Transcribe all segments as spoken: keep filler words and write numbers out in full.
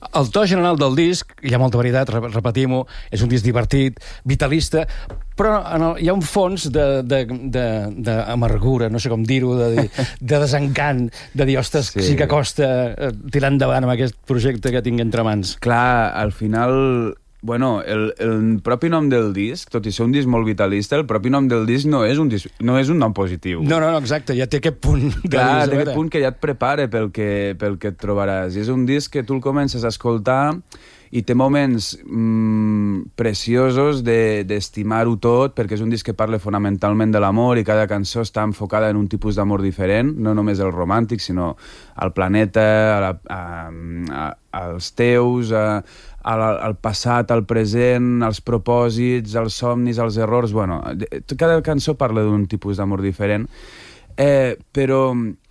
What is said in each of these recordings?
El to general del disc, hi ha molta varietat, repetim-ho, és un disc divertit, vitalista, però en el, hi ha un fons d'amargura, no sé com dir-ho, de, de desencant, de dir, ostres, sí. sí que costa tirar endavant amb aquest projecte que tinc entre mans. Clar, al final... Bueno, el, el propi nom del disc, tot i ser un disc molt vitalista, el propi nom del disc no és un, disc, no és un nom positiu. No, no, no, exacte, ja té aquest punt. Clar, té aquest punt que ja et prepara pel que, pel que et trobaràs. I és un disc que tu el comences a escoltar i té moments mmm, preciosos d'estimar-ho de, tot, perquè és un disc que parla fonamentalment de l'amor i cada cançó està enfocada en un tipus d'amor diferent, no només el romàntic, sinó al planeta, a la, a, a, als teus, a, al, al passat, al present, als propòsits, als somnis, als errors... Bueno, cada cançó parla d'un tipus d'amor diferent, eh, però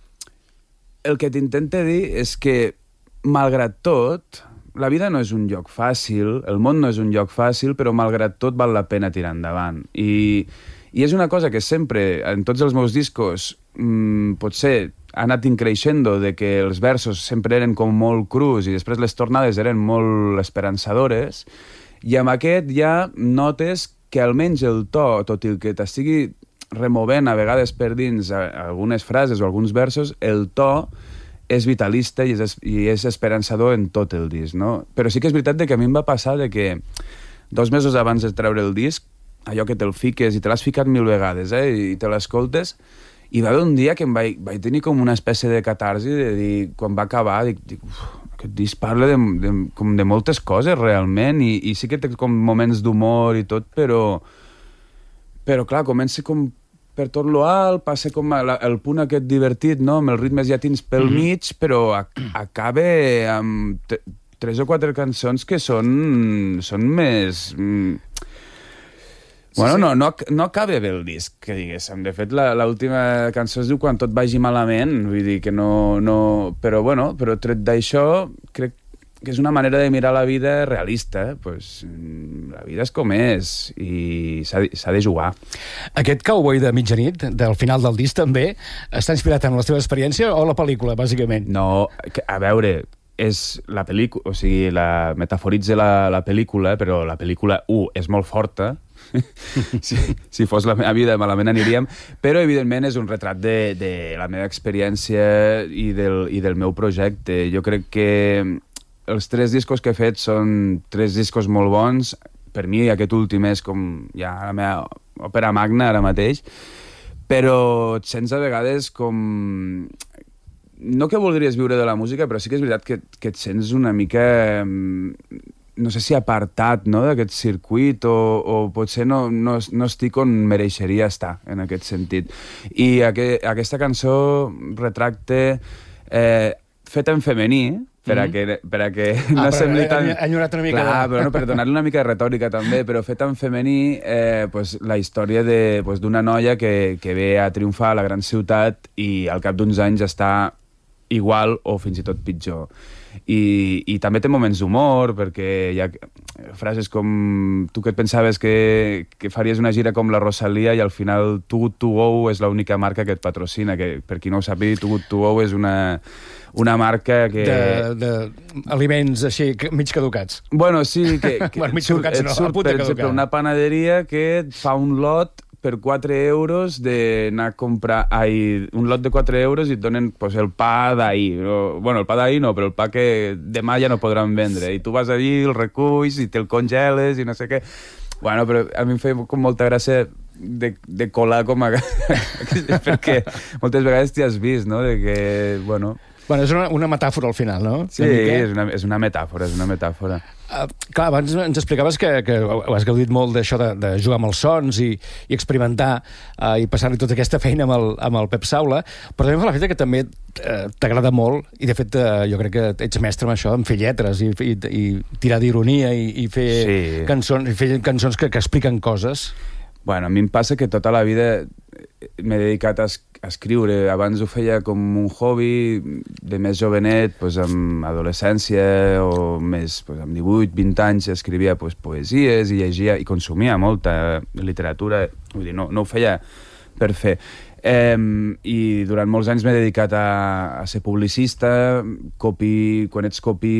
el que t'intente dir és que, malgrat tot, la vida no és un lloc fàcil, el món no és un lloc fàcil, però malgrat tot val la pena tirar endavant. I, i és una cosa que sempre, en tots els meus discos, mmm, potser ha anat increixendo, de que els versos sempre eren com molt crus i després les tornades eren molt esperançadores, i amb aquest ja notes que almenys el to, tot i que t'estigui removent a vegades per dins algunes frases o alguns versos, el to és vitalista i és, i és esperançador en tot el disc, no? Però sí que és veritat que a mi em va passar de que dos mesos abans de treure el disc, allò que te'l fiques i te l'has ficat mil vegades, eh, i te l'escoltes, i va haver un dia que em vaig, vaig tenir com una espècie de catarsi, de dir, quan va acabar, dic, dic uf, aquest disc parla de, de, com de moltes coses realment, i, i sí que té com moments d'humor i tot, però, però clar, comença com per tot lo alt, passa com a la, el punt aquest divertit, no?, amb els ritmes llatins pel mm-hmm. mig, però a, acaba amb tres o quatre cançons que són, són més... Mm, bueno, sí, sí. No, no, no acaba bé el disc, que diguéssim. De fet, l'última cançó es diu Quan tot vagi malament, vull dir que no... no però, bueno, però tret d'això, crec que és una manera de mirar la vida realista. Eh? Pues, la vida és com és i s'ha de jugar. Aquest cowboy de mitjanit, del final del disc, també, està inspirat en la teva experiència o la pel·lícula, bàsicament? No, a veure, és la pel·lícula, o sigui, la metaforitza la, la pel·lícula, però la pel·lícula, u, és molt forta, si, si fos la meva vida malament aniríem, però evidentment és un retrat de, de la meva experiència i del, i del meu projecte. Jo crec que els tres discos que he fet són tres discos molt bons. Per mi aquest últim és com ja la meva òpera magna ara mateix, però et sents a vegades com... No que voldries viure de la música, però sí que és veritat que, que et sents una mica... no sé si apartat, no?, d'aquest circuit, o, o potser no, no, no estic on mereixeria estar, en aquest sentit. I aqu aquesta cançó retracta, eh, feta en femení, per a que, per a que no ah, sembli tan... Ha enyorat una mica... Clar, de... però no, per donar-li una mica de retòrica també, però feta en femení, eh, pues, la història d'una pues, noia que, que ve a triomfar a la gran ciutat i al cap d'uns anys està igual o fins i tot pitjor. I, i també té moments d'humor, perquè hi ha frases com tu que et pensaves que, que faries una gira com la Rosalia i al final Too Good To Go és l'única marca que et patrocina, que per qui no ho sàpiga, Too Good To Go és una, una marca que... D'aliments així, mig caducats. Bueno, sí, que, que bueno, mig caducats no, surt, per exemple, una panaderia que et fa un lot per quatre euros d'anar a comprar... Ai, un lot de quatre euros i et donen pues, el pa d'ahir. Bueno, el pa d'ahir no, però el pa que demà ja no podran vendre. I tu vas allí, el reculls i te'l congeles i no sé què. Bueno, però a mi em feia com molta gràcia de, de colar com a... perquè moltes vegades t'hi has vist, no?, de que, bueno... Bueno, és una, una metàfora al final, no? Sí, és una, és una metàfora, és una metàfora. Uh, clar, abans ens explicaves que, que has gaudit molt d'això de, de jugar amb els sons i, i experimentar uh, i passar-li tota aquesta feina amb el, amb el Pep Saula, però també fa la feta que també uh, t'agrada molt, i de fet uh, jo crec que ets mestre en això, en fer lletres i, i, i tirar d'ironia i, i fer sí. cançons, i fer cançons que, que expliquen coses. Bueno, a mi em passa que tota la vida m'he dedicat a, a escriure. Abans ho feia com un hobby, de més jovenet, pues, amb adolescència o més, pues, amb divuit, vint anys, escrivia pues, poesies i llegia i consumia molta literatura. Vull dir, no, no ho feia per fer. Eh, I durant molts anys m'he dedicat a, a ser publicista, copy, quan ets copy